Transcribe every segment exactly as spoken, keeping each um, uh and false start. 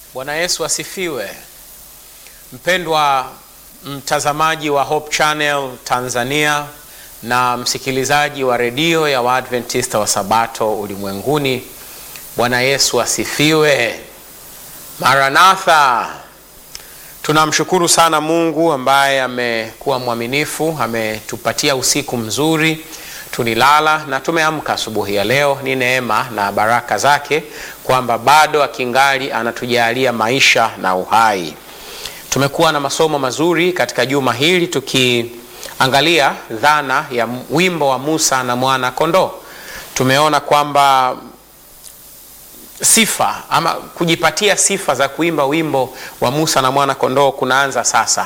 Bwana Yesu asifiwe. Mpendwa mtazamaji wa Hope Channel Tanzania na msikilizaji wa redio ya Waadventista wa Sabato ulimwenguni, Bwana Yesu asifiwe. Maranatha. Tunamshukuru sana Mungu ambaye amekuwa mwaminifu, ametupatia usiku mzuri. Tulilala na tumeamka asubuhi ya leo. Ni neema na baraka zake kwamba bado akingali anatujalia maisha na uhai. Tumekuwa na masomo mazuri katika juma hili tukiangalia dhana ya wimbo wa Musa na mwana kondoo. Tumeona kwamba sifa ama kujipatia sifa za kuimba wimbo wa Musa na mwana kondoo kunaanza sasa.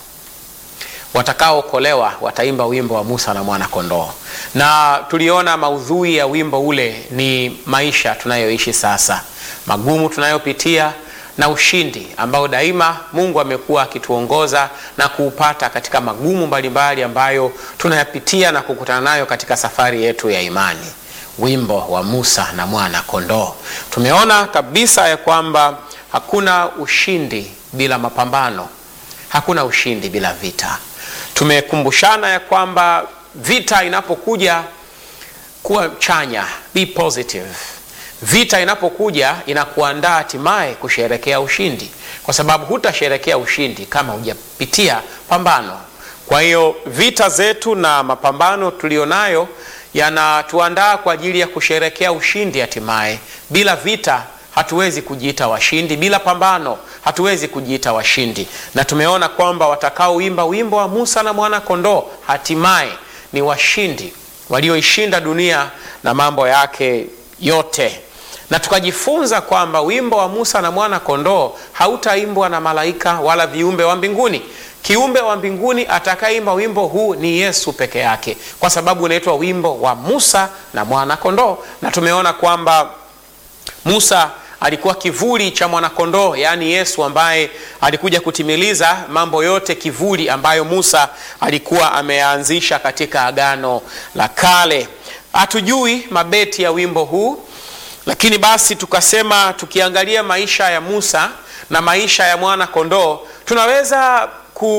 Watakaookolewa wataimba wimbo wa Musa na mwana kondoo. Na tuliona maudhui ya wimbo ule ni maisha tunayoishi sasa, magumu tunayopitia na ushindi ambao daima Mungu amekuwa akituongoza na kuupata katika magumu mbalimbali ambayo tunayapitia na kukutana nayo katika safari yetu ya imani. Wimbo wa Musa na mwana kondoo. Tumeona kabisa ya kwamba hakuna ushindi bila mapambano. Hakuna ushindi bila vita. Tumekumbushana ya kwamba vita inapokuja kuwa chanya, be positive. Vita inapokuja inakuandaa hatimaye kusherehekea ushindi, kwa sababu hutasherehekea ushindi kama hujapitia pambano. Kwa hiyo vita zetu na mapambano tulionayo yanatuandaa kwa ajili ya kusherehekea ushindi hatimaye. Bila vita hatuwezi kujiita washindi, bila pambano hatuwezi kujiita washindi. Na tumeona kwamba watakaoimba wimbo wa Musa na mwana kondoo hatimaye ni washindi walioishinda dunia na mambo yake yote. Na tukajifunza kwamba wimbo wa Musa na mwana kondoo hautaimbwa na malaika wala viumbe wa mbinguni. Kiumbe wa mbinguni atakayeimba wimbo huu ni Yesu peke yake, kwa sababu unaitwa wimbo wa Musa na mwana kondoo. Na tumeona kwamba Musa alikuwa kivuli cha mwana kondoo, yani Yesu ambaye alikuja kutimiliza mambo yote, kivuli ambayo Musa alikuwa ameanzisha katika Agano la Kale. Hatujui mabeti ya wimbo huu, lakini basi tukasema tukiangalia maisha ya Musa na maisha ya mwana kondoo tunaweza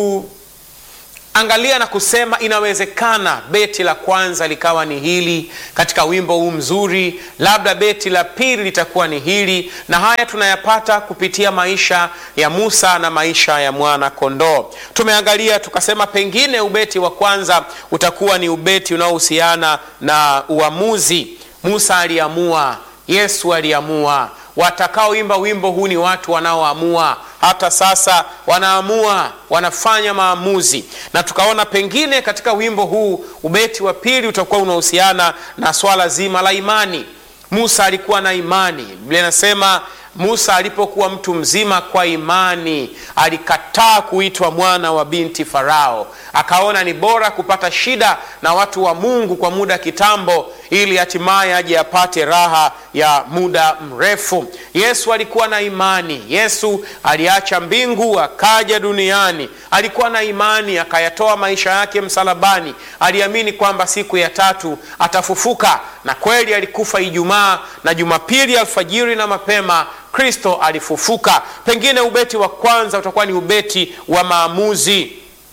kuangalia na kusema inawezekana beti la kwanza likawa ni hili katika wimbo huu mzuri, labda beti la pili litakuwa ni hili, na haya tunayapata kupitia maisha ya Musa na maisha ya mwana kondoo. Tumeangalia tukasema pengine ubeti wa kwanza utakuwa ni ubeti unaohusiana na uamuzi. Musa aliamua, Yesu aliamua. Watakaoimba wimbo huu ni watu wanaoamua. Hata sasa wanaamua, wanafanya maamuzi. Na tukaona pengine katika wimbo huu ubeti wa pili utakuwa unahusiana na swala zima la imani. Musa alikuwa na imani. Biblia inasema Musa alipokuwa mtu mzima kwa imani alikataa kuitwa mwana wa binti Farao. Akaona ni bora kupata shida na watu wa Mungu kwa muda kitambo ili hatimaye aje apate raha ya muda mrefu. Yesu alikuwa na imani. Yesu aliacha mbingu akaja duniani. Alikuwa na imani, akayatoa maisha yake msalabani. Aliamini kwamba siku ya tatu atafufuka, na kweli alikufa Ijumaa, na Jumapili alfajiri na mapema Kristo alifufuka. Pengine ubeti wa kwanza utakuwa ni ubeti wa maamuzi.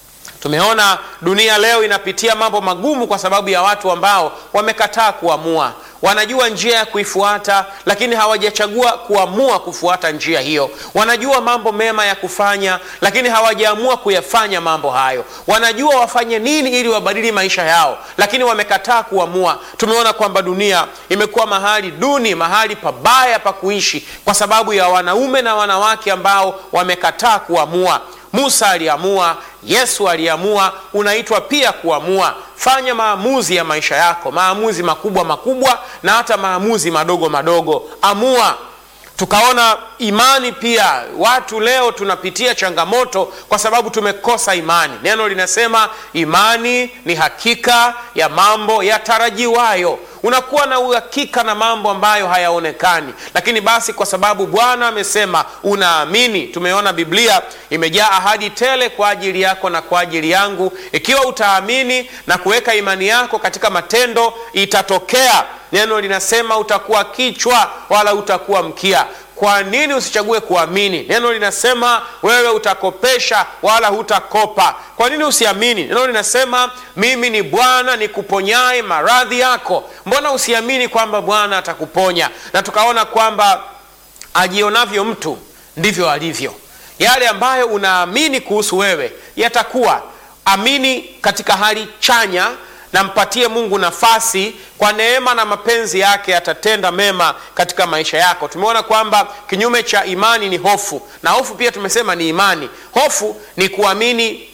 Tumeona dunia leo inapitia mambo magumu kwa sababu ya watu ambao wamekataa kuamua. Wanajua njia ya kuifuata, lakini hawajachagua kuamua kufuata njia hiyo. Wanajua mambo mema ya kufanya, lakini hawajaamua kuyafanya mambo hayo. Wanajua wafanye nini ili wabadili maisha yao, lakini wamekataa kuamua. Tumeona kwamba dunia imekuwa mahali duni, mahali pabaya pa kuishi kwa sababu ya wanaume na wanawake ambao wamekataa kuamua. Musa aliamua, Yesu aliamua, unaitwa pia kuamua. Fanya maamuzi ya maisha yako, maamuzi makubwa makubwa na hata maamuzi madogo madogo. Amua. Tukaona imani pia. Watu leo tunapitia changamoto kwa sababu tumekosa imani. Neno linasema imani ni hakika ya mambo yatarajiwayo. Unakuwa na uhakika na mambo ambayo hayaonekani, lakini basi kwa sababu Bwana amesema unaamini. Tumeona Biblia imejaa ahadi tele kwa ajili yako na kwa ajili yangu. Ikiwa utaamini na kuweka imani yako katika matendo, itatokea. Neno linasema utakuwa kichwa wala utakuwa mkia. kwa nini usichague kuamini? Neno linasema wewe utakopesha wala hutakopa. Kwa nini usiamini? Neno linasema mimi ni Bwana nikuponyaye maradhi yako. Mbona usiamini kwamba Bwana atakuponya? Na tukaona kwamba ajionavyo mtu ndivyo alivyo. Yale ambayo unaamini kuhusu wewe yatakuwa. Amini katika hali chanya na mpatie Mungu nafasi, kwa neema na mapenzi yake atatenda mema katika maisha yako. Tumeona kwamba kinyume cha imani ni hofu, na hofu pia tumesema ni imani. Hofu ni kuamini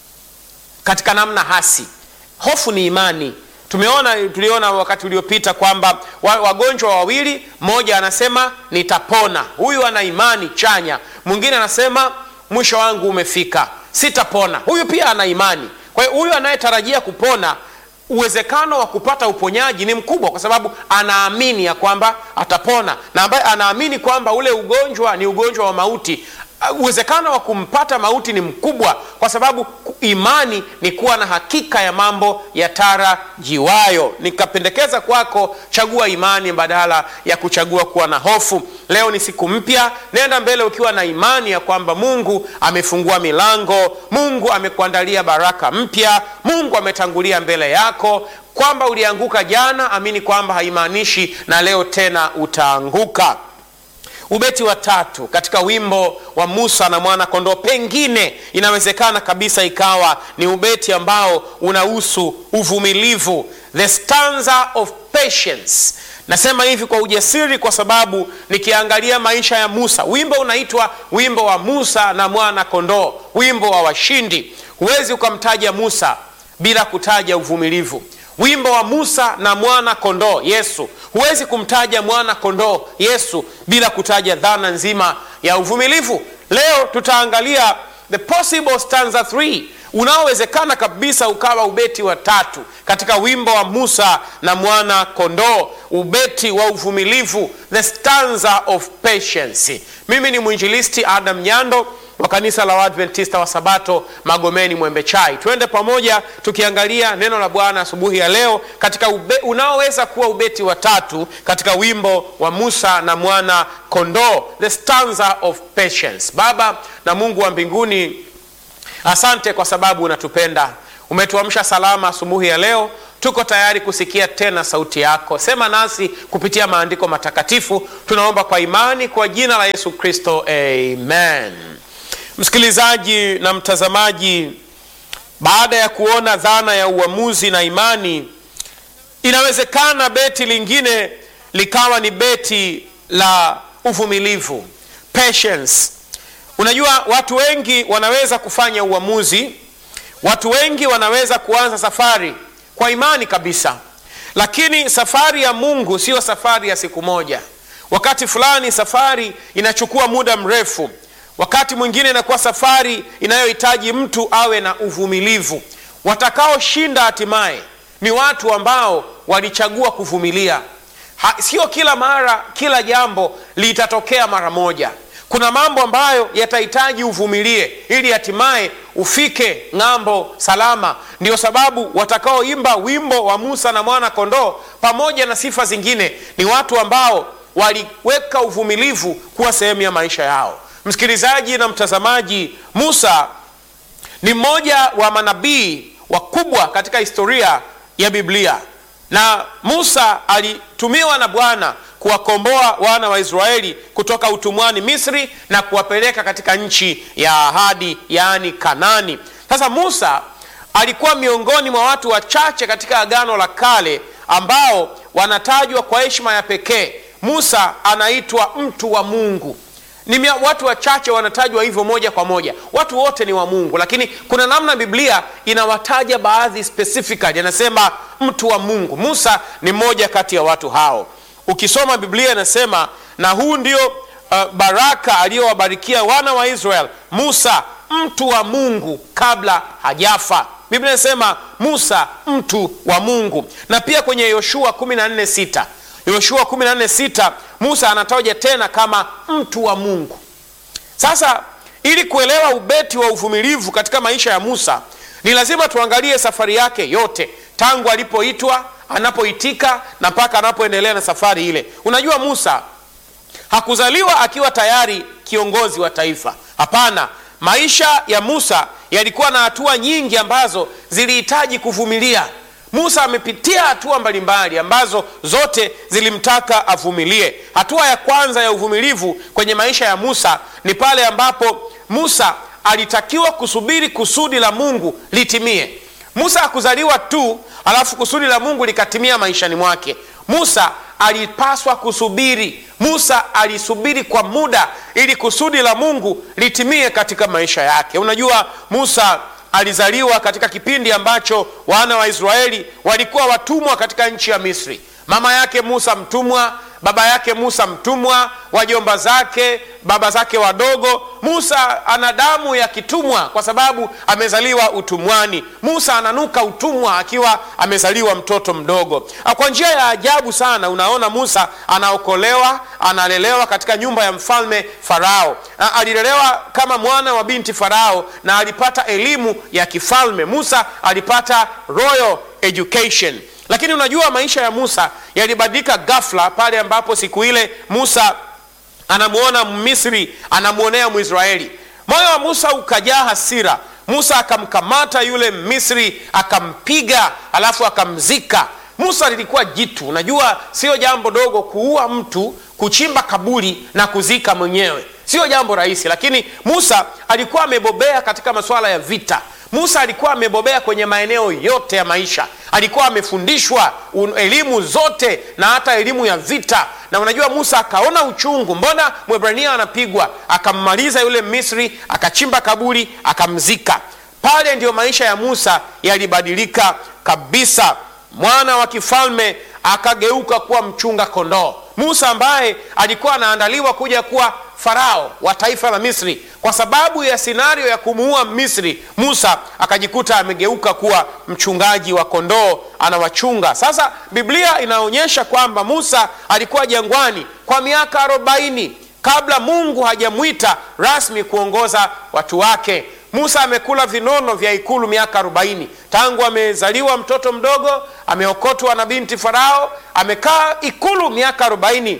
katika namna hasi. Hofu ni imani. Tumeona tuliona wakati uliopita kwamba wagonjwa wawili, mmoja anasema nitapona. Huyu ana imani chanya. Mwingine anasema mwisho wangu umefika, sitapona. Huyu pia ana imani. Kwa hiyo huyu anayetarajia kupona, uwezekano wa kupata uponyaji ni mkubwa kwa sababu anaamini ya kwamba atapona. Na ambaye anaamini kwamba ule ugonjwa ni ugonjwa wa mauti, uwezekano wa kumpata mauti ni mkubwa kwa sababu imani ni kuwa na hakika ya mambo yatarajiwayo. Nikapendekeza kwako, chagua imani badala ya kuchagua kuwa na hofu. Leo ni siku mpya. Nenda mbele ukiwa na imani ya kwamba Mungu amefungua milango, Mungu amekuandalia baraka mpya, Mungu ametangulia mbele yako. Kwamba ulianguka jana, amini kwamba haimaanishi na leo tena utaanguka. Ubeti wa tatu katika wimbo wa Musa na mwana kondoo, pengine inawezekana kabisa ikawa ni ubeti ambao unahusu uvumilivu, the stanza of patience. Nasema hivi kwa ujasiri kwa sababu nikiangalia maisha ya Musa, wimbo unaitwa wimbo wa Musa na mwana kondoo, wimbo wa washindi. Huwezi ukamtaja Musa bila kutaja uvumilivu. Wimbo wa Musa na mwana kondoo Yesu, huwezi kumtaja mwana kondoo Yesu bila kutaja dhana nzima ya uvumilivu. Leo tutaangalia the possible stanza three, unaowezekana kabisa ukawa ubeti wa tatu katika wimbo wa Musa na mwana kondoo, ubeti wa uvumilivu, the stanza of patience. Mimi ni mwinjilisti Adam Nyando wa kanisa la Waadventista wa Sabato Magomeni Mwembe Chai. Twende pamoja tukiangalia neno la Bwana asubuhi ya leo katika ube, unaoweza kuwa ubeti wa tatu katika wimbo wa Musa na mwana kondoo, the stanza of patience. Baba na Mungu wa mbinguni, asante kwa sababu unatupenda. Umetuamsha salama asubuhi ya leo. Tuko tayari kusikia tena sauti yako. Sema nasi kupitia maandiko matakatifu. Tunaomba kwa imani kwa jina la Yesu Kristo. Amen. Msikilizaji na mtazamaji, baada ya kuona dhana ya uamuzi na imani, inawezekana beti lingine likawa ni beti la uvumilivu, patience. Unajua, watu wengi wanaweza kufanya uamuzi, watu wengi wanaweza kuanza safari kwa imani kabisa, lakini safari ya Mungu sio safari ya siku moja. Wakati fulani safari inachukua muda mrefu. Wakati mwingine inakuwa safari inayohitaji mtu awe na uvumilivu. Watakaoshinda hatimaye ni watu ambao walichagua kuvumilia. Ha, sio kila mara kila jambo litatokea mara moja. Kuna mambo ambayo yatahitaji uvumilie ili hatimaye ufike ng'ambo salama. Ndio sababu watakaoimba wimbo wa Musa na mwana kondoo pamoja na sifa zingine ni watu ambao waliweka uvumilivu kuwa sehemu ya maisha yao. Msikilizaji na mtazamaji, Musa ni mmoja wa manabii wakubwa katika historia ya Biblia. Na Musa alitumiwa na Bwana kuwakomboa wana wa Israeli kutoka utumwani Misri na kuwapeleka katika nchi ya ahadi, yaani Kanani. Sasa Musa alikuwa miongoni mwa watu wachache katika Agano la Kale ambao wanatajwa kwa heshima ya pekee. Musa anaitwa mtu wa Mungu. Ni watu wachache wanatajwa hivyo moja kwa moja. Watu wote ni wa Mungu, lakini kuna namna Biblia inawataja baadhi specifically. Anasema mtu wa Mungu. Musa ni mmoja kati ya watu hao. Ukisoma Biblia inasema, na huu ndio uh, baraka aliyowabarikia wana wa Israel, Musa mtu wa Mungu kabla hajafa. Biblia inasema Musa mtu wa Mungu. Na pia kwenye Yoshua kumi na nne sita, Yoshua kumi na nne sita, Musa anataja tena kama mtu wa Mungu. Sasa ili kuelewa ubeti wa uvumilivu katika maisha ya Musa, ni lazima tuangalie safari yake yote, tangu alipoitwa, anapoitika na mpaka anapoendelea na safari ile. Unajua, Musa Hakuzaliwa akiwa tayari kiongozi wa taifa. Hapana, maisha ya Musa yalikuwa na hatua nyingi ambazo zilihitaji kuvumilia. Musa amepitia hatua mbalimbali ambazo zote zilimtaka avumilie. Hatua ya kwanza ya uvumilivu kwenye maisha ya Musa ni pale ambapo Musa alitakiwa kusubiri kusudi la Mungu litimie. Musa hakuzaliwa tu alafu kusudi la Mungu likatimia maishani mwake. Musa alipaswa kusubiri. Musa alisubiri kwa muda ili kusudi la Mungu litimie katika maisha yake. Unajua, Musa alizaliwa katika kipindi ambacho wana wa Israeli walikuwa watumwa katika nchi ya Misri. Mama yake Musa mtumwa, baba yake Musa mtumwa, wajomba zake, baba zake wadogo. Musa ana damu ya kitumwa kwa sababu amezaliwa utumwani. Musa ananuka utumwa akiwa amezaliwa mtoto mdogo. Kwa njia ya ajabu sana unaona Musa anaokolewa, analelewa katika nyumba ya mfalme Farao. Alilelewa kama mwana wa binti Farao na alipata elimu ya kifalme. Musa alipata royal education. Lakini unajua maisha ya Musa yalibadilika ghafla pale ambapo siku ile Musa anamuona Misri anamuonea Mwisraeli. Moyo wa Musa ukajaa hasira. Musa akamkamata yule Misri, akampiga, alafu akamzika. Musa lilikuwa jitu. Unajua sio jambo dogo kuua mtu, kuchimba kaburi na kuzika mwenyewe. Sio jambo rahisi, lakini Musa alikuwa amebobea katika masuala ya vita. Musa alikuwa amebobea kwenye maeneo yote ya maisha. Alikuwa amefundishwa elimu zote na hata elimu ya vita. Na unajua Musa akaona uchungu, mbona Mwebrania anapigwa? Akammaliza yule Misri, akachimba kaburi, akamzika. Pale ndio maisha ya Musa yalibadilika kabisa. Mwana wa kifalme akageuka kuwa mchunga kondoo. Musa ambaye alikuwa anaandaliwa kuja kuwa Farao wa taifa la Misri, kwa sababu ya scenario ya kumuua Misri, Musa akajikuta amegeuka kuwa mchungaji wa kondoo, anawachunga. Sasa Biblia inaonyesha kwamba Musa alikuwa jangwani kwa miaka arobaini kabla Mungu hajamuita rasmi kuongoza watu wake. Musa amekula vinono vya ikulu miaka arobaini. Tangu amezaliwa mtoto mdogo, ameokotwa na binti Farao, amekaa ikulu miaka arobaini.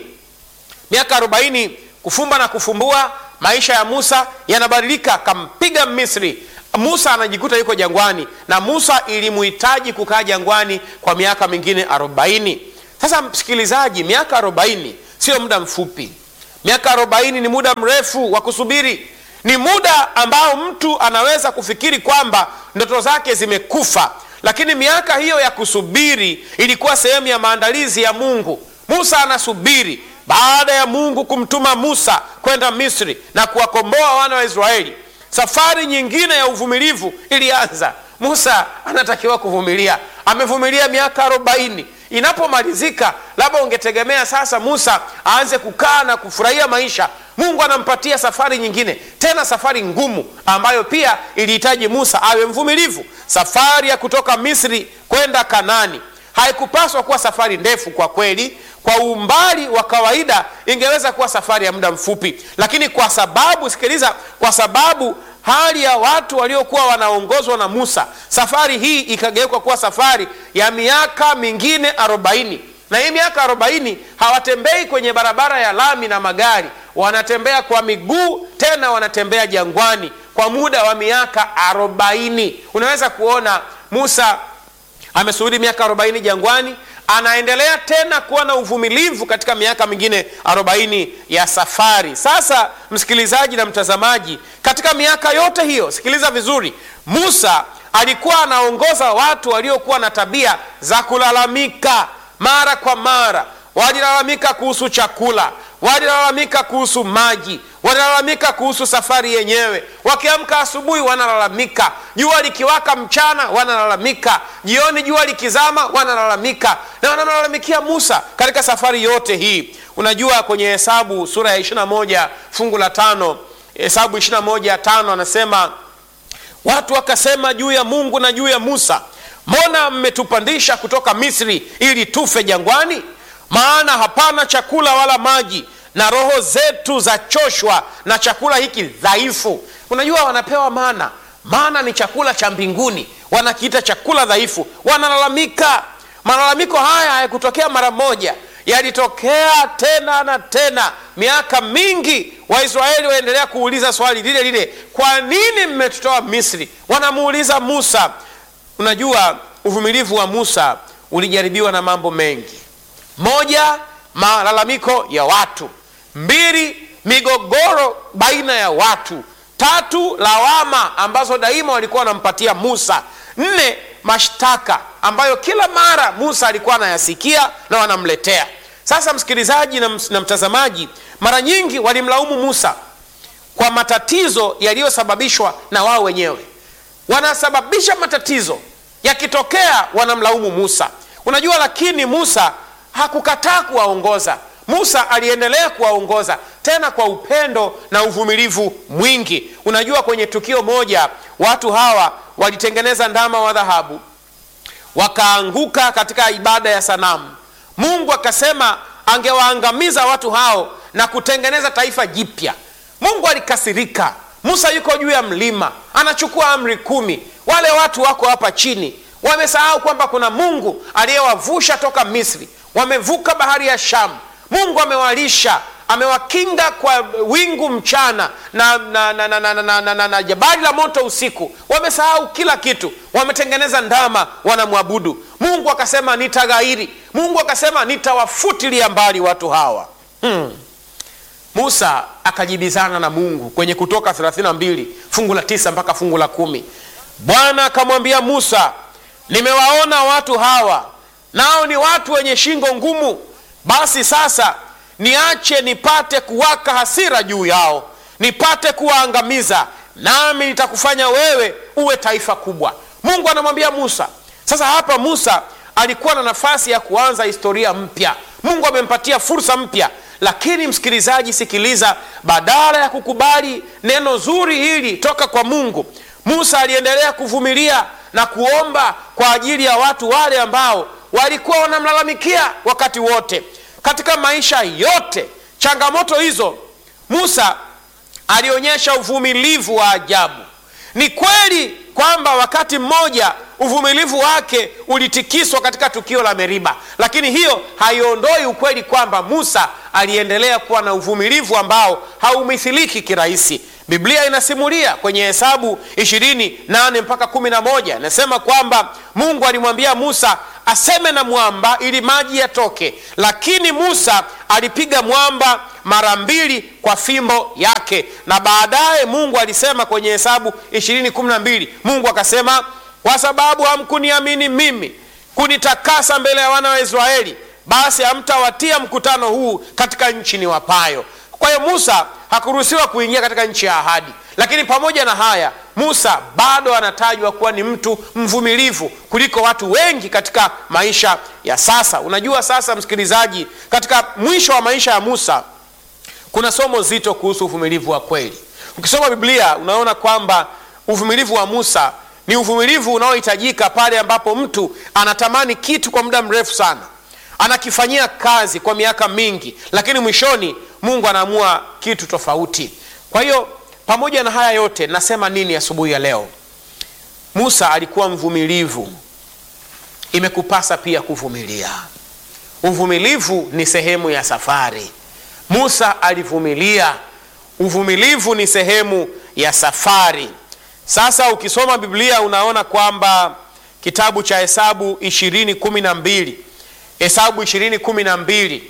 Miaka arobaini kufumba na kufumbua, maisha ya Musa yanabadilika. Akampiga Misri. Musa anajikuta yuko jangwani, na Musa ilimuhitaji kukaa jangwani kwa miaka mingine arobaini. Sasa msikilizaji, miaka arobaini sio muda mfupi. Miaka arobaini ni muda mrefu wa kusubiri. Ni muda ambao mtu anaweza kufikiri kwamba ndoto zake zimekufa, lakini miaka hiyo ya kusubiri ilikuwa sehemu ya maandalizi ya Mungu. Musa anasubiri baada ya Mungu kumtuma Musa kwenda Misri na kuwakomboa wana wa Israeli. Safari nyingine ya uvumilivu ilianza. Musa anatakiwa kuvumilia. Amevumilia miaka arobaini. Inapomalizika, labda ungetegemea sasa Musa aanze kukaa na kufurahia maisha. Mungu anampatia safari nyingine, tena safari ngumu ambayo pia ilihitaji Musa awe mvumilivu. Safari ya kutoka Misri kwenda Kanaani haikupaswa kuwa safari ndefu kwa kweli. Kwa umbali wa kawaida ingeweza kuwa safari ya muda mfupi, lakini kwa sababu, sikiliza, kwa sababu hali ya watu waliokuwa wanaongozwa na Musa, safari hii ikageuka kuwa safari ya miaka mingine arobaini. Na hii miaka arobaini hawatembei kwenye barabara ya lami na magari, wanatembea kwa miguu, tena wanatembea jangwani kwa muda wa miaka arobaini. Unaweza kuona Musa amesubiri miaka arobaini jangwani, anaendelea tena kuwa na uvumilivu katika miaka mingine arobaini ya safari. Sasa msikilizaji na mtazamaji, katika miaka yote hiyo, sikiliza vizuri, Musa alikuwa anaongoza watu waliokuwa na tabia za kulalamika mara kwa mara. Walilalamika kuhusu chakula, walilalamika kuhusu maji, walilalamika kuhusu safari yenyewe. Wakiamka asubuhi wanalalamika, jua likiwaka mchana wanalalamika, jioni jua likizama wanalalamika, na wanalalamikia Musa katika safari yote hii. Unajua kwenye Hesabu sura ya ishirini na moja fungu la tano, Hesabu ishirini na moja tano anasema, watu wakasema juu ya Mungu na juu ya Musa, mbona mmetupandisha kutoka Misri ili tufe jangwani? Maana hapana chakula wala maji, na roho zetu zachoshwa na chakula hiki dhaifu. Unajua wanapewa mana. Mana ni chakula cha mbinguni, wanakiita chakula dhaifu. Wanalalamika. Malalamiko haya hayakutokea mara moja, yalitokea tena na tena. Miaka mingi Waisraeli waendelea kuuliza swali lile lile, kwa nini mmetutoa Misri? Wanamuuliza Musa. Unajua, uvumilivu wa Musa ulijaribiwa na mambo mengi. Moja, malalamiko ya watu. Mbili, migogoro baina ya watu. Tatu, lawama ambazo daima walikuwa wanampatia Musa. Nne, mashtaka ambayo kila mara Musa alikuwa anayasikia na wanamletea. Sasa msikilizaji na mtazamaji, mara nyingi walimlaumu Musa kwa matatizo yaliyosababishwa na wao wenyewe. Wanasababisha matatizo, yakitokea wanamlaumu Musa. Unajua, lakini Musa hakukataa kuwaongoza. Musa aliendelea kuwaongoza, tena kwa upendo na uvumilivu mwingi. Unajua, kwenye tukio moja watu hawa walitengeneza ndama wa dhahabu, wakaanguka katika ibada ya sanamu. Mungu akasema angewaangamiza watu hao na kutengeneza taifa jipya. Mungu alikasirika. Musa yuko juu ya mlima, anachukua amri kumi. Wale watu wako hapa chini, wamesahau kwamba kuna Mungu aliyewavusha toka Misri. Wamevuka bahari ya Shamu. Mungu amewalisha, amewakinga kwa wingu mchana na, na, na, na, na, na, na, na, na jabali la moto usiku. Wamesahau kila kitu, wametengeneza ndama, wanamwabudu Mungu. Akasema nitaghairi. Mungu akasema nitawafutilia mbali watu hawa. hmm. Musa akajibizana na Mungu kwenye Kutoka thelathini na mbili fungu la tisa mpaka fungu la kumi. Bwana akamwambia Musa, nimewaona watu hawa, nao ni watu wenye shingo ngumu. Basi sasa niache nipate kuwaka hasira juu yao, nipate kuwaangamiza, nami nitakufanya wewe uwe taifa kubwa. Mungu anamwambia Musa. Sasa hapa Musa alikuwa na nafasi ya kuanza historia mpya. Mungu amempatia fursa mpya. Lakini msikilizaji, sikiliza, badala ya kukubali neno zuri hili toka kwa Mungu, Musa aliendelea kuvumilia na kuomba kwa ajili ya watu wale ambao walikuwa wanamlalamikia wakati wote. Katika maisha yote, changamoto hizo, Musa alionyesha uvumilivu wa ajabu. Ni kweli kwamba wakati mmoja uvumilivu wake ulitikiswa katika tukio la Meriba, lakini hiyo haiondoi ukweli kwamba Musa aliendelea kuwa na uvumilivu ambao haumithiliki kirahisi. Biblia inasimulia kwenye Hesabu ishirini nane mpaka kumi na moja, nasema kwamba Mungu alimwambia Musa aseme na mwamba ili maji yatoke, lakini Musa alipiga mwamba mara mbili kwa fimbo yake. Na baadaye Mungu alisema kwenye Hesabu ishirini kumi na mbili, Mungu akasema, kwa sababu hamkuniamini mimi kunitakasa mbele ya wana wa Israeli, basi hamtawatia mkutano huu katika nchi niwapayo. Kwa hiyo Musa hakuruhusiwa kuingia katika nchi ya ahadi. Lakini pamoja na haya, Musa bado anatajwa kuwa ni mtu mvumilivu kuliko watu wengi katika maisha ya sasa. Unajua, sasa msikilizaji, katika mwisho wa maisha ya Musa kuna somo zito kuhusu uvumilivu wa kweli. Ukisoma Biblia unaona kwamba uvumilivu wa Musa ni uvumilivu unaohitajika pale ambapo mtu anatamani kitu kwa muda mrefu sana, anakifanyia kazi kwa miaka mingi, lakini mwishoni Mungu anaamua kitu tofauti. Kwa hiyo pamoja na haya yote, nasema nini asubuhi ya leo? Musa alikuwa mvumilivu. Imekupasa pia kuvumilia. Uvumilivu ni sehemu ya safari. Musa alivumilia. Uvumilivu ni sehemu ya safari. Sasa ukisoma Biblia unaona kwamba kitabu cha Hesabu ishirini kumi na mbili, Hesabu ishirini kumi na mbili,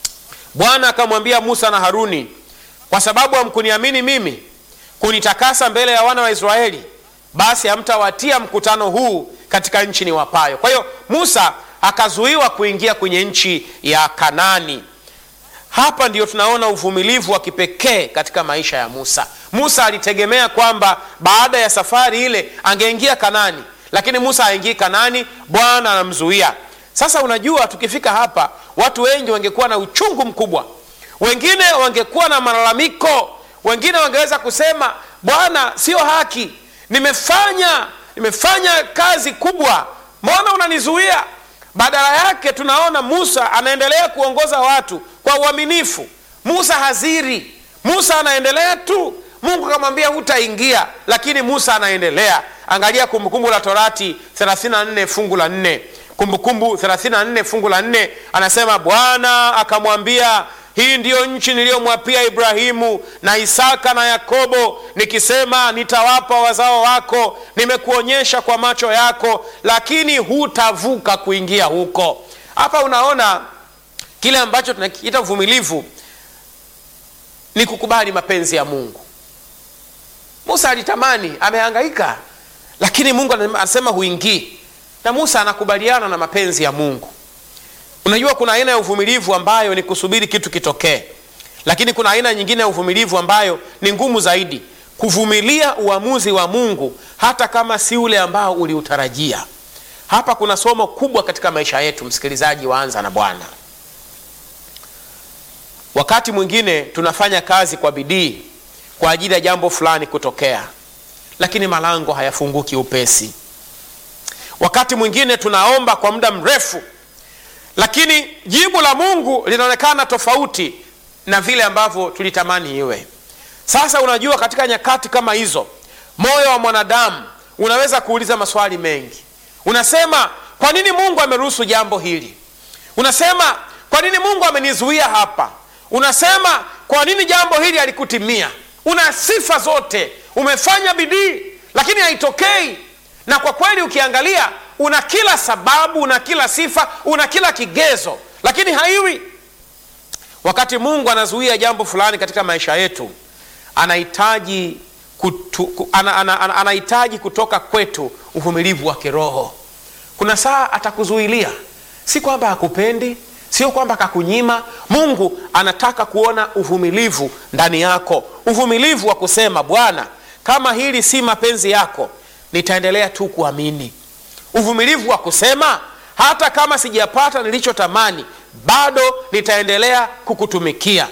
Bwana akamwambia Musa na Haruni, kwa sababu hamkuniamini mimi kunitakasa mbele ya wana wa Israeli, basi hamtawatia mkutano huu katika nchi niwapayo. Kwa hiyo Musa akazuiwa kuingia kwenye nchi ya Kanani. Hapa ndiyo tunaona uvumilivu wa kipekee katika maisha ya Musa. Musa alitegemea kwamba baada ya safari ile angeingia Kanani, lakini Musa haingii Kanani, Bwana anamzuia. Sasa unajua, tukifika hapa watu wengi wangekuwa na uchungu mkubwa. Wengine wangekuwa na malalamiko. Wengine wangeweza kusema, Bwana, sio haki. Nimefanya nimefanya kazi kubwa, mbona unanizuia? Badala yake tunaona Musa anaendelea kuongoza watu kwa uaminifu. Musa haziri. Musa anaendelea tu. Mungu akamwambia hutaingia, lakini Musa anaendelea. Angalia Kumbukumbu la Torati thelathini na nne fungu la nne. Kumbukumbu thelathini na nne fungu la nne anasema, Bwana akamwambia, hii ndiyo nchi niliyomwapia Ibrahimu na Isaka na Yakobo, nikisema nitawapa wazao wako. Nimekuonyesha kwa macho yako, lakini hutavuka kuingia huko. Hapa unaona kile ambacho tunakiita uvumilivu ni kukubali mapenzi ya Mungu. Musa alitamani, amehangaika, lakini Mungu anasema huingii, na Musa anakubaliana na mapenzi ya Mungu. Unajua kuna aina ya uvumilivu ambayo ni kusubiri kitu kitokee, lakini kuna aina nyingine ya uvumilivu ambayo ni ngumu zaidi, kuvumilia uamuzi wa Mungu hata kama si ule ambao uliutarajia. Hapa kuna somo kubwa katika maisha yetu, msikilizaji wa Anza na Bwana. Wakati mwingine tunafanya kazi kwa bidii kwa ajili ya jambo fulani kutokea, lakini malango hayafunguki upesi. Wakati mwingine tunaomba kwa muda mrefu, lakini jibu la Mungu linaonekana tofauti na vile ambavyo tulitamani iwe. Sasa unajua, katika nyakati kama hizo, moyo wa mwanadamu unaweza kuuliza maswali mengi. Unasema, kwa nini Mungu ameruhusu jambo hili? Unasema, kwa nini Mungu amenizuia hapa? Unasema, kwa nini jambo hili halikutimia? Una sifa zote, umefanya bidii, lakini haitokei. Na kwa kweli ukiangalia, una kila sababu, una kila sifa, una kila kigezo, lakini haiwi. Wakati Mungu anazuia jambo fulani katika maisha yetu, anahitaji kutu, ana, ana, ana, anahitaji kutoka kwetu uvumilivu wa kiroho. Kuna saa atakuzuilia, si kwamba hakupendi, sio kwamba kakunyima. Mungu anataka kuona uvumilivu ndani yako, uvumilivu wa kusema, Bwana, kama hili si mapenzi yako, nitaendelea tu kuamini. Uvumilivu wa kusema, hata kama sijapata nilichotamani, bado nitaendelea kukutumikia.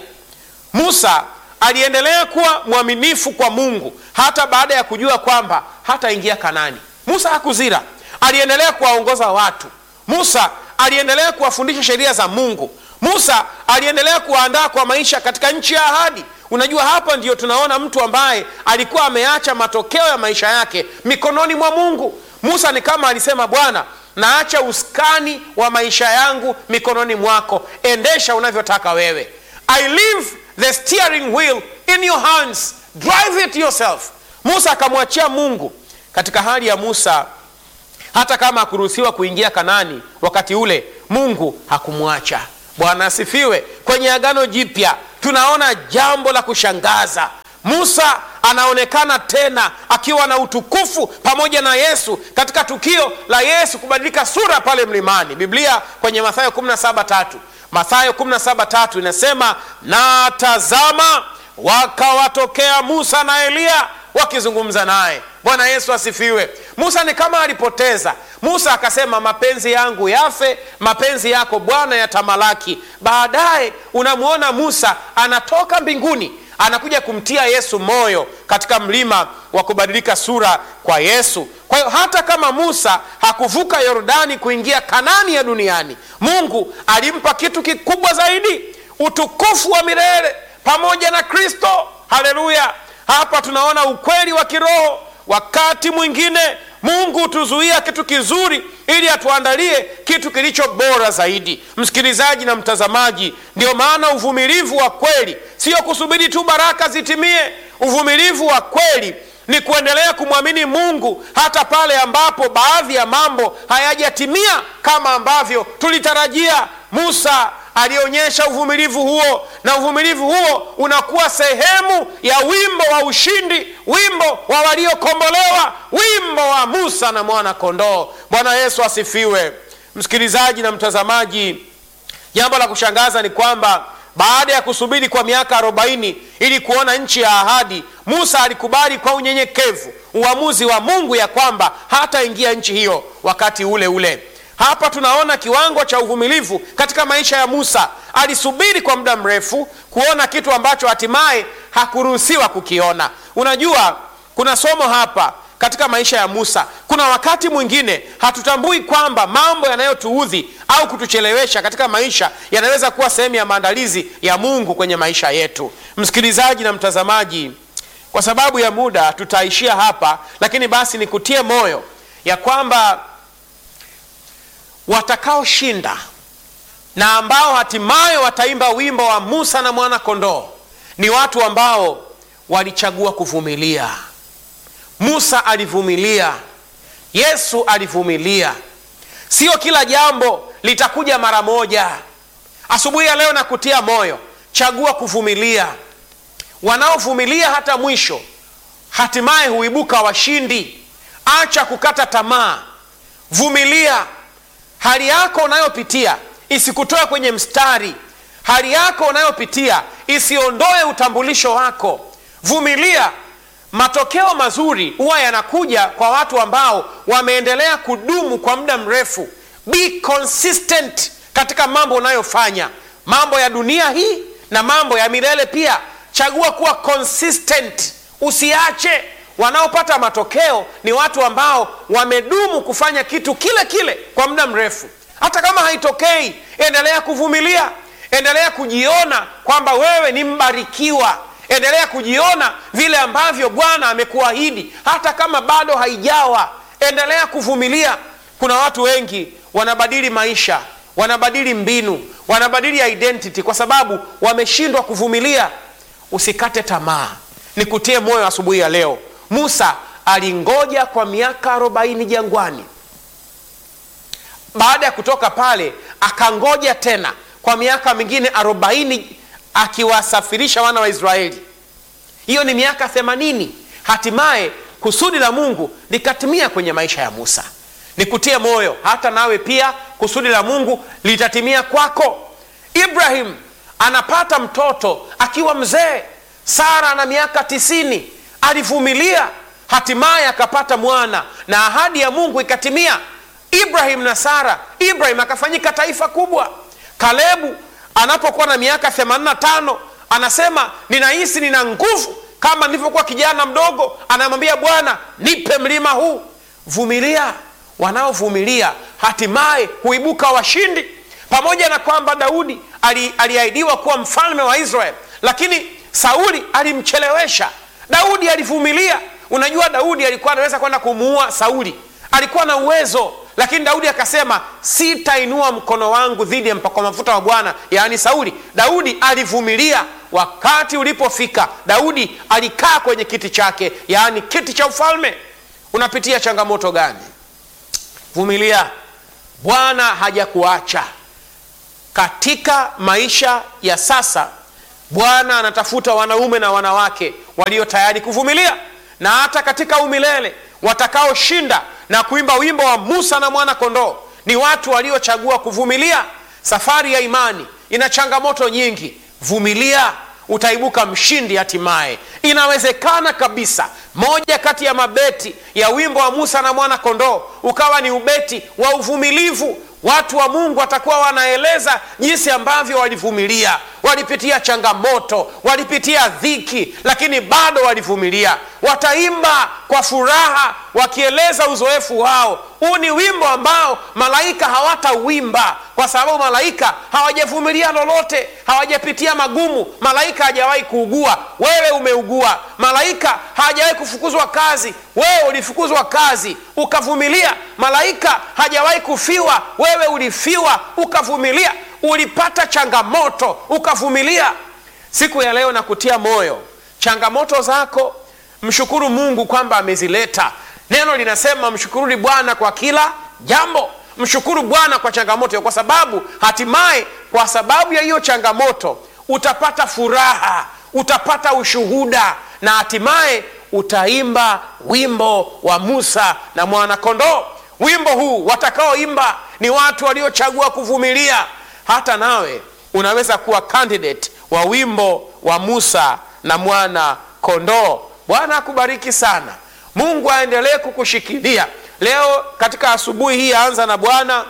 Musa aliendelea kuwa mwaminifu kwa Mungu hata baada ya kujua kwamba hataingia Kanaani. Musa hakuzira, aliendelea kuwaongoza watu. Musa aliendelea kuwafundisha sheria za Mungu. Musa aliendelea kuwaandaa kwa maisha katika nchi ya ahadi. Unajua, hapa ndiyo tunaona mtu ambaye alikuwa ameacha matokeo ya maisha yake mikononi mwa Mungu. Musa ni kama alisema, Bwana, naacha uskani wa maisha yangu mikononi mwako, endesha unavyotaka wewe. I leave the steering wheel in your hands, drive it yourself. Musa akamwachia Mungu. Katika hali ya Musa, hata kama hakuruhusiwa kuingia Kanaani wakati ule, Mungu hakumwacha. Bwana asifiwe. Kwenye Agano Jipya tunaona jambo la kushangaza. Musa anaonekana tena akiwa na utukufu pamoja na Yesu katika tukio la Yesu kubadilika sura pale mlimani. Biblia kwenye Mathayo kumi na saba tatu, Mathayo kumi na saba tatu inasema, na tazama, wakawatokea Musa na Elia wakizungumza naye. Bwana Yesu asifiwe. Musa ni kama alipoteza. Musa akasema, mapenzi yangu yafe, mapenzi yako Bwana yatamalaki. Baadaye unamuona Musa anatoka mbinguni, anakuja kumtia Yesu moyo katika mlima wa kubadilika sura kwa Yesu. Kwa hiyo hata kama Musa hakuvuka Yordani kuingia Kanaani ya duniani, Mungu alimpa kitu kikubwa zaidi, utukufu wa milele pamoja na Kristo. Haleluya. Hapa tunaona ukweli wa kiroho. Wakati mwingine Mungu hutuzuia kitu kizuri ili atuandalie kitu kilicho bora zaidi. Msikilizaji na mtazamaji, ndio maana uvumilivu wa kweli sio kusubiri tu baraka zitimie. Uvumilivu wa kweli ni kuendelea kumwamini Mungu hata pale ambapo baadhi ya mambo hayajatimia kama ambavyo tulitarajia. Musa alionyesha uvumilivu huo, na uvumilivu huo unakuwa sehemu ya wimbo wa ushindi, wimbo wa waliokombolewa, wimbo wa Musa na mwana kondoo. Bwana Yesu asifiwe. Msikilizaji na mtazamaji, jambo la kushangaza ni kwamba baada ya kusubiri kwa miaka arobaini ili kuona nchi ya ahadi, Musa alikubali kwa unyenyekevu uamuzi wa Mungu ya kwamba hataingia nchi hiyo wakati ule ule. Hapa tunaona kiwango cha uvumilivu katika maisha ya Musa. Alisubiri kwa muda mrefu kuona kitu ambacho hatimaye hakuruhusiwa kukiona. Unajua, kuna somo hapa katika maisha ya Musa. Kuna wakati mwingine hatutambui kwamba mambo yanayotuudhi au kutuchelewesha katika maisha yanaweza kuwa sehemu ya maandalizi ya Mungu kwenye maisha yetu. Msikilizaji na mtazamaji, kwa sababu ya muda tutaishia hapa, lakini basi nikutie moyo ya kwamba watakaoshinda na ambao hatimaye wataimba wimbo wa Musa na mwana kondoo ni watu ambao walichagua kuvumilia. Musa alivumilia, Yesu alivumilia. Sio kila jambo litakuja mara moja. Asubuhi ya leo nakutia moyo, chagua kuvumilia. Wanaovumilia hata mwisho hatimaye huibuka washindi. Acha kukata tamaa, vumilia. Hali yako unayopitia isikutoe kwenye mstari. Hali yako unayopitia isiondoe utambulisho wako. Vumilia. Matokeo mazuri huwa yanakuja kwa watu ambao wameendelea kudumu kwa muda mrefu. Be consistent katika mambo unayofanya, mambo ya dunia hii na mambo ya milele pia. Chagua kuwa consistent, usiache. Wanaopata matokeo ni watu ambao wamedumu kufanya kitu kile kile kwa muda mrefu. Hata kama haitokei, endelea kuvumilia. Endelea kujiona kwamba wewe ni mbarikiwa. Endelea kujiona vile ambavyo Bwana amekuahidi hata kama bado haijawa. Endelea kuvumilia. Kuna watu wengi wanabadili maisha, wanabadili mbinu, wanabadili identity kwa sababu wameshindwa kuvumilia. Usikate tamaa. Nikutie moyo asubuhi ya leo. Musa alingoja kwa miaka arobaini jangwani. Baada ya kutoka pale akangoja tena kwa miaka mingine arobaini akiwasafirisha wana wa Israeli. Hiyo ni miaka themanini. Hatimaye kusudi la Mungu likatimia kwenye maisha ya Musa. Nikutie moyo, hata nawe pia kusudi la Mungu litatimia kwako. Ibrahim anapata mtoto akiwa mzee. Sara na miaka tisini. Alivumilia, hatimaye akapata mwana na ahadi ya Mungu ikatimia. Ibrahim na Sara, Ibrahim akafanyika taifa kubwa. Kalebu anapokuwa na miaka themanini na tano anasema, ninahisi nina nguvu kama nilivyokuwa kijana mdogo. Anamwambia Bwana, nipe mlima huu. Vumilia. Wanaovumilia hatimaye huibuka washindi. Pamoja na kwamba Daudi aliahidiwa kuwa mfalme wa Israeli, lakini Sauli alimchelewesha. Daudi alivumilia. Unajua, Daudi alikuwa anaweza kwenda kumuua Sauli, alikuwa na uwezo, lakini Daudi akasema, sitainua mkono wangu dhidi ya mpakwa mafuta wa Bwana, yaani Sauli. Daudi alivumilia. Wakati ulipofika, Daudi alikaa kwenye kiti chake, yaani kiti cha ufalme. Unapitia changamoto gani? Vumilia. Bwana hajakuacha. Katika maisha ya sasa, Bwana anatafuta wanaume na wanawake walio tayari kuvumilia, na hata katika umilele watakaoshinda na kuimba wimbo wa Musa na mwana kondoo ni watu waliochagua kuvumilia. Safari ya imani ina changamoto nyingi. Vumilia, utaibuka mshindi hatimaye. Inawezekana kabisa moja kati ya mabeti ya wimbo wa Musa na mwana kondoo ukawa ni ubeti wa uvumilivu. Watu wa Mungu watakuwa wanaeleza jinsi ambavyo walivumilia. Walipitia changamoto, walipitia dhiki, lakini bado walivumilia. Wataimba kwa furaha wakieleza uzoefu wao. Huu ni wimbo ambao malaika hawatauimba, kwa sababu malaika hawajavumilia lolote, hawajapitia magumu. Malaika hajawahi kuugua, wewe umeugua. Malaika hajawahi kufukuzwa kazi, wewe ulifukuzwa kazi ukavumilia. Malaika hajawahi kufiwa, wewe ulifiwa ukavumilia. Ulipata changamoto ukavumilia. Siku ya leo nakutia moyo, changamoto zako mshukuru Mungu kwamba amezileta. Neno linasema mshukuruni Bwana kwa kila jambo. Mshukuru Bwana kwa changamoto, kwa sababu hatimaye kwa sababu ya hiyo changamoto utapata furaha, utapata ushuhuda, na hatimaye utaimba wimbo wa Musa na mwana kondoo. Wimbo huu watakaoimba ni watu waliochagua kuvumilia. Hata nawe unaweza kuwa candidate wa wimbo wa Musa na mwana kondoo. Bwana akubariki sana. Mungu aendelee kukushikilia. Leo katika asubuhi hii, anza na Bwana.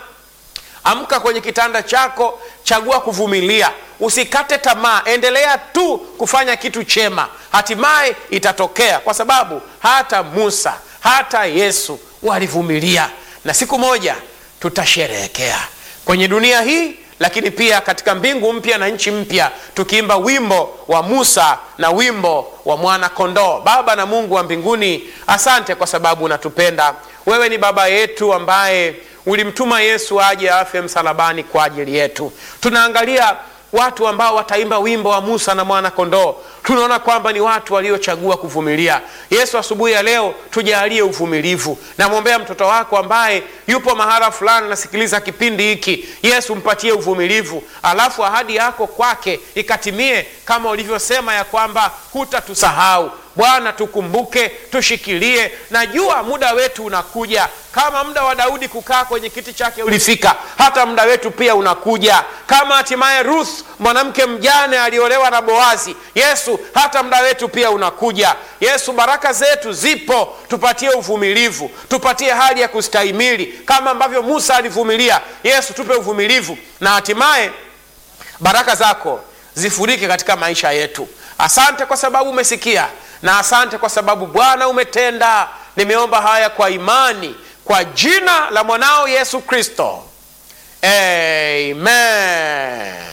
Amka kwenye kitanda chako, chagua kuvumilia. Usikate tamaa, endelea tu kufanya kitu chema. Hatimaye itatokea, kwa sababu hata Musa, hata Yesu walivumilia, na siku moja tutasherehekea kwenye dunia hii, lakini pia katika mbingu mpya na nchi mpya, tukiimba wimbo wa Musa na wimbo wa mwana kondoo. Baba na Mungu wa mbinguni, asante kwa sababu unatupenda. Wewe ni baba yetu ambaye ulimtuma Yesu aje afe msalabani kwa ajili yetu. Tunaangalia watu ambao wataimba wimbo wa Musa na mwana kondoo. Tunaona kwamba ni watu waliochagua kuvumilia. Yesu, asubuhi ya leo tujalie uvumilivu. Namwombea mtoto wako ambaye yupo mahala fulani nasikiliza kipindi hiki. Yesu, mpatie uvumilivu, alafu ahadi yako kwake ikatimie kama ulivyosema ya kwamba hutatusahau. Bwana, tukumbuke, tushikilie. Najua muda wetu unakuja. Kama muda wa Daudi kukaa kwenye kiti chake ulifika, hata muda wetu pia unakuja. Kama hatimaye Ruth mwanamke mjane aliolewa na Boazi, Yesu, hata muda wetu pia unakuja. Yesu, baraka zetu zipo, tupatie uvumilivu, tupatie hali ya kustahimili kama ambavyo Musa alivumilia. Yesu, tupe uvumilivu na hatimaye baraka zako zifurike katika maisha yetu. Asante kwa sababu umesikia, na asante kwa sababu Bwana umetenda. Nimeomba haya kwa imani kwa jina la mwanao Yesu Kristo. Amen.